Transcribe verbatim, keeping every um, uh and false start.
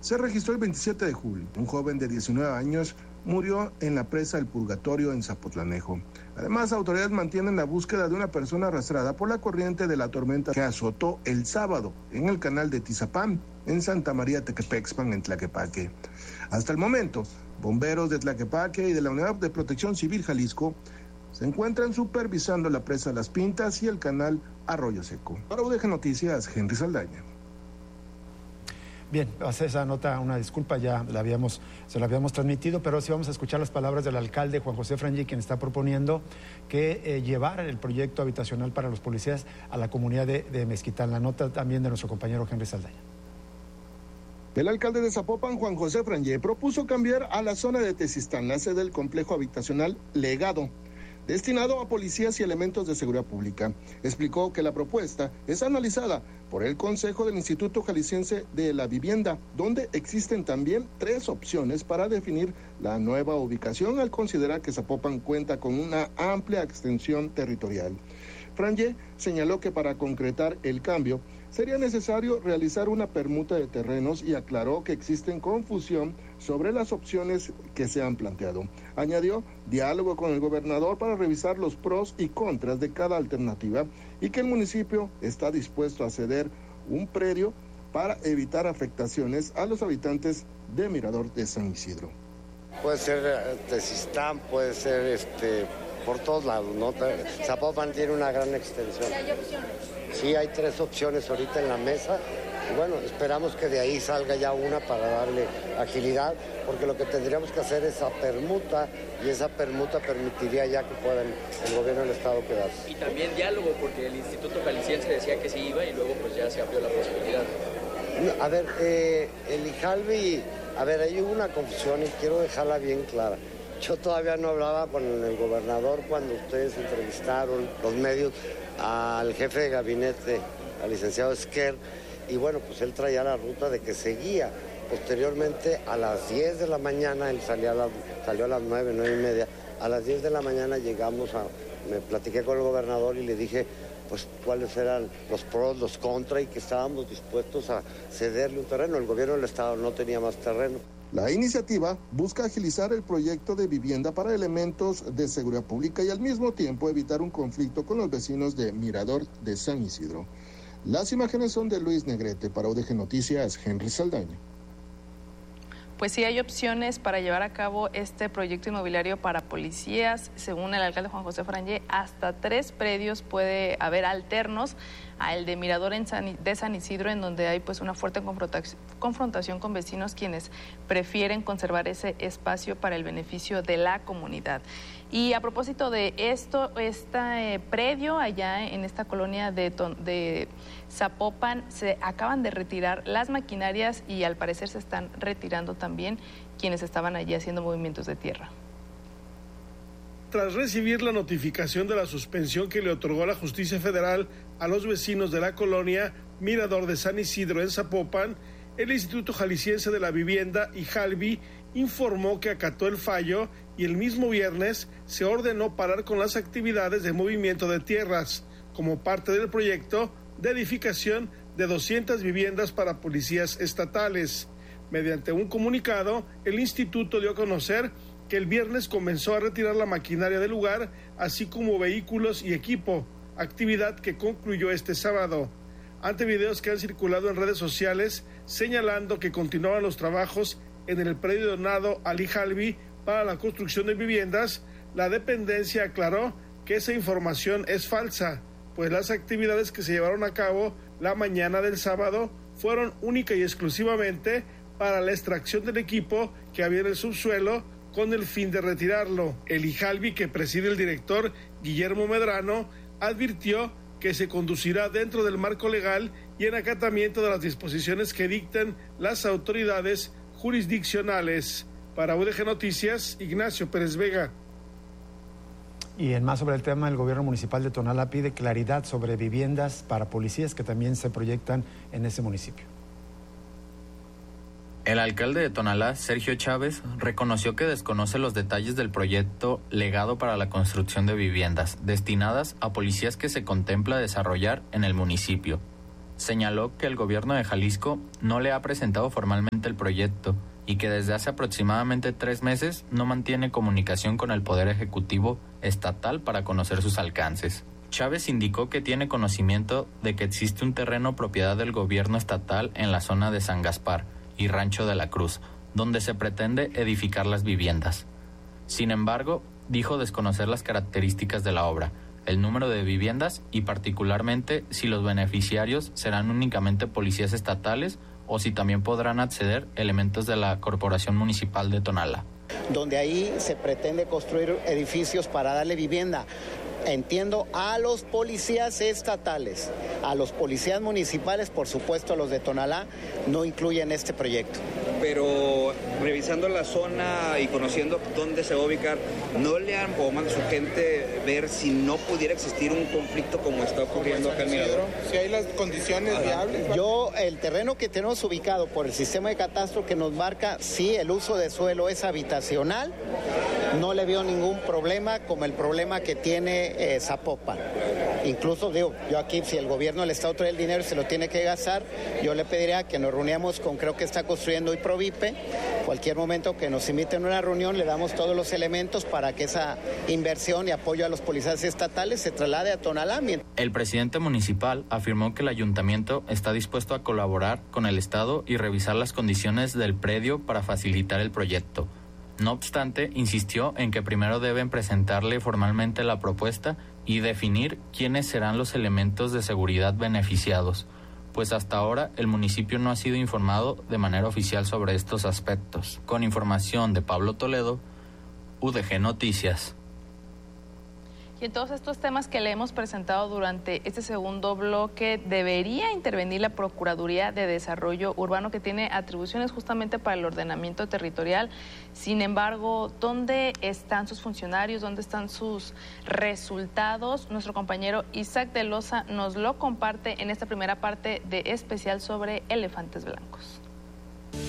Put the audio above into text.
se registró el veintisiete de julio. Un joven de diecinueve años murió en la presa El Purgatorio en Zapotlanejo. Además, autoridades mantienen la búsqueda de una persona arrastrada por la corriente de la tormenta que azotó el sábado en el canal de Tizapán, en Santa María Tequepexpan, en Tlaquepaque. Hasta el momento, bomberos de Tlaquepaque y de la Unidad de Protección Civil Jalisco se encuentran supervisando la presa Las Pintas y el canal Arroyo Seco. Para U D G Noticias, Henry Saldaña. Bien, hace esa nota, una disculpa, ya la habíamos, se la habíamos transmitido, pero sí vamos a escuchar las palabras del alcalde Juan José Frangé, quien está proponiendo que eh, llevar el proyecto habitacional para los policías a la comunidad de, de Mezquitán. La nota también de nuestro compañero Henry Saldaña. El alcalde de Zapopan, Juan José Frangé, propuso cambiar a la zona de Tezistán, la sede del complejo habitacional Legado, destinado a policías y elementos de seguridad pública. Explicó que la propuesta es analizada por el Consejo del Instituto Jalisciense de la Vivienda, donde existen también tres opciones para definir la nueva ubicación, al considerar que Zapopan cuenta con una amplia extensión territorial. Frangé señaló que para concretar el cambio sería necesario realizar una permuta de terrenos y aclaró que existen confusión sobre las opciones que se han planteado. Añadió diálogo con el gobernador para revisar los pros y contras de cada alternativa y que el municipio está dispuesto a ceder un predio para evitar afectaciones a los habitantes de Mirador de San Isidro. Puede ser Tezistán, puede ser este, por todos lados, ¿no? Zapopan tiene una gran extensión. ¿Hay opciones? Sí, hay tres opciones ahorita en la mesa. Y bueno, esperamos que de ahí salga ya una para darle agilidad, porque lo que tendríamos que hacer es esa permuta, y esa permuta permitiría ya que puedan el gobierno del estado quedarse. Y también diálogo, porque el Instituto Jalisciense decía que sí iba y luego pues ya se abrió la posibilidad. A ver, eh, el IJALBI, a ver, ahí hubo una confusión y quiero dejarla bien clara. Yo todavía no hablaba con el gobernador cuando ustedes entrevistaron, los medios, al jefe de gabinete, al licenciado Esquer, y bueno, pues él traía la ruta de que seguía. Posteriormente, a las diez de la mañana, él salía a la, salió a las nueve, nueve y media, a las diez de la mañana llegamos a, me platiqué con el gobernador y le dije, pues cuáles eran los pros, los contras, y que estábamos dispuestos a cederle un terreno. El gobierno del estado no tenía más terreno. La iniciativa busca agilizar el proyecto de vivienda para elementos de seguridad pública y al mismo tiempo evitar un conflicto con los vecinos de Mirador de San Isidro. Las imágenes son de Luis Negrete. Para U D G Noticias, Henry Saldaña. Pues sí hay opciones para llevar a cabo este proyecto inmobiliario para policías. Según el alcalde Juan José Frangé, hasta tres predios puede haber alternos a el de Mirador en San, de San Isidro, en donde hay pues una fuerte confrontación con vecinos quienes prefieren conservar ese espacio para el beneficio de la comunidad. Y a propósito de esto, este eh, predio allá en esta colonia de, de Zapopan, se acaban de retirar las maquinarias y al parecer se están retirando también quienes estaban allí haciendo movimientos de tierra. Tras recibir la notificación de la suspensión que le otorgó la Justicia Federal a los vecinos de la colonia Mirador de San Isidro en Zapopan, el Instituto Jalisciense de la Vivienda, IJALBI, informó que acató el fallo y el mismo viernes se ordenó parar con las actividades de movimiento de tierras como parte del proyecto de edificación de doscientas viviendas para policías estatales. Mediante un comunicado, el instituto dio a conocer que el viernes comenzó a retirar la maquinaria del lugar, así como vehículos y equipo, actividad que concluyó este sábado. Ante videos que han circulado en redes sociales señalando que continuaban los trabajos en el predio donado al IJALBI para la construcción de viviendas, la dependencia aclaró que esa información es falsa, pues las actividades que se llevaron a cabo la mañana del sábado fueron única y exclusivamente para la extracción del equipo que había en el subsuelo con el fin de retirarlo. El IJALBI, que preside el director Guillermo Medrano, advirtió que se conducirá dentro del marco legal y en acatamiento de las disposiciones que dicten las autoridades jurisdiccionales. Para U D G Noticias, Ignacio Pérez Vega. Y en más sobre el tema, el gobierno municipal de Tonalá pide claridad sobre viviendas para policías que también se proyectan en ese municipio. El alcalde de Tonalá, Sergio Chávez, reconoció que desconoce los detalles del proyecto legado para la construcción de viviendas destinadas a policías que se contempla desarrollar en el municipio. Señaló que el gobierno de Jalisco no le ha presentado formalmente el proyecto y que desde hace aproximadamente tres meses no mantiene comunicación con el Poder Ejecutivo estatal para conocer sus alcances. Chávez indicó que tiene conocimiento de que existe un terreno propiedad del gobierno estatal en la zona de San Gaspar y Rancho de la Cruz, donde se pretende edificar las viviendas. Sin embargo, dijo desconocer las características de la obra, el número de viviendas y particularmente si los beneficiarios serán únicamente policías estatales o si también podrán acceder elementos de la Corporación Municipal de Tonalá. Donde ahí se pretende construir edificios para darle vivienda, entiendo, a los policías estatales, a los policías municipales, por supuesto a los de Tonalá, no incluyen este proyecto. Pero revisando la zona y conociendo dónde se va a ubicar, ¿no le han o manda su gente ver si no pudiera existir un conflicto como está ocurriendo acá en Mirador? Si hay las condiciones Ajá. viables. Yo, el terreno que tenemos ubicado por el sistema de catastro que nos marca, sí, el uso de suelo es habitacional, no le veo ningún problema como el problema que tiene eh, Zapopan. Incluso, digo, yo aquí, si el gobierno del Estado trae el dinero y se lo tiene que gastar, yo le pediría que nos reuniéramos con, creo que está construyendo hoy Provipe, cualquier momento que nos inviten a una reunión, le damos todos los elementos para que esa inversión y apoyo a los policías estatales se traslade a Tonalá. El presidente municipal afirmó que el ayuntamiento está dispuesto a colaborar con el Estado y revisar las condiciones del predio para facilitar el proyecto. No obstante, insistió en que primero deben presentarle formalmente la propuesta y definir quiénes serán los elementos de seguridad beneficiados, pues hasta ahora el municipio no ha sido informado de manera oficial sobre estos aspectos. Con información de Pablo Toledo, U D G Noticias. Y en todos estos temas que le hemos presentado durante este segundo bloque, debería intervenir la Procuraduría de Desarrollo Urbano, que tiene atribuciones justamente para el ordenamiento territorial. Sin embargo, ¿dónde están sus funcionarios? ¿Dónde están sus resultados? Nuestro compañero Isaac de Loza nos lo comparte en esta primera parte de especial sobre elefantes blancos.